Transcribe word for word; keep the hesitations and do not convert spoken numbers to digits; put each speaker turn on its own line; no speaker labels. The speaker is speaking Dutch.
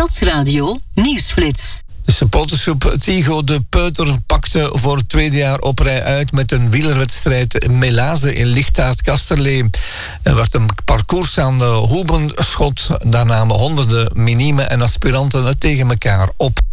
Stadsradio Nieuwsflits.
De supportersgroep Tigo de Peuter pakte voor het tweede jaar op rij uit met een wielerwedstrijd Melaze in Lichtaert-Kasterlee. Er werd een parcours aan de Hoebenschot. Daar namen honderden minimen en aspiranten het tegen elkaar op.